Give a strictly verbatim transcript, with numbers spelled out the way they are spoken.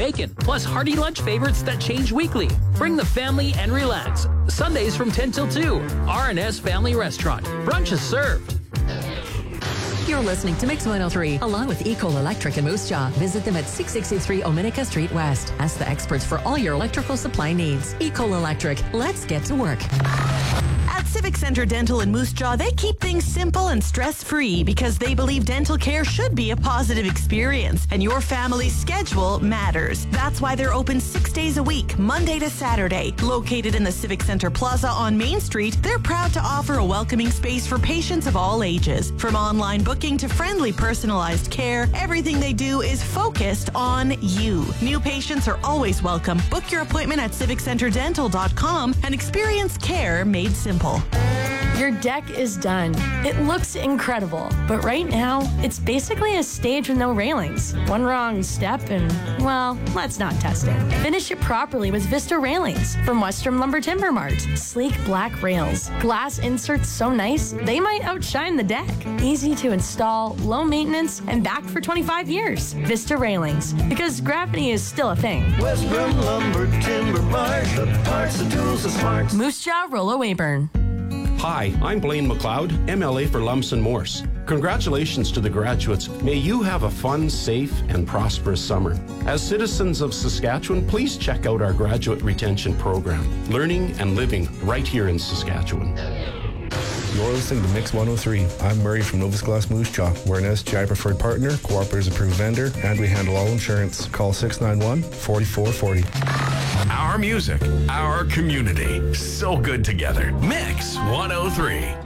bacon, plus hearty lunch favorites that change weekly. Bring the family and relax. Sundays from ten till two. R and S Family Restaurant. Brunch is served. You're listening to Mix one oh three, along with Ecol Electric in Moose Jaw. Visit them at six sixty-three Ominica Street West. Ask the experts for all your electrical supply needs. Ecol Electric. Let's get to work. At Civic Center Dental in Moose Jaw, they keep things simple and stress-free because they believe dental care should be a positive experience and your family's schedule matters. That's why they're open six days a week, Monday to Saturday. Located in the Civic Center Plaza on Main Street, they're proud to offer a welcoming space for patients of all ages. From online booking to friendly personalized care, everything they do is focused on you. New patients are always welcome. Book your appointment at civic center dental dot com and experience care made simple. Your deck is done. It looks incredible, but right now, it's basically a stage with no railings. One wrong step and, well, let's not test it. Finish it properly with Vista Railings from Western Lumber Timber Mart. Sleek black rails. Glass inserts so nice, they might outshine the deck. Easy to install, low maintenance, and back for twenty-five years. Vista Railings, because gravity is still a thing. Western Lumber Timber Mart, the parts, the tools, the smarts. Moose Jaw, Rollo Weyburn. Hi, I'm Blaine McLeod, M L A for Lumsden Morse. Congratulations to the graduates. May you have a fun, safe, and prosperous summer. As citizens of Saskatchewan, please check out our graduate retention program, learning and living right here in Saskatchewan. You're listening to Mix one oh three. I'm Murray from Novus Glass Moose Jaw. We're an S G I preferred partner, Cooperatives approved vendor, and we handle all insurance. Call six nine one, four four four zero. Our music, our community. So good together. Mix one oh three.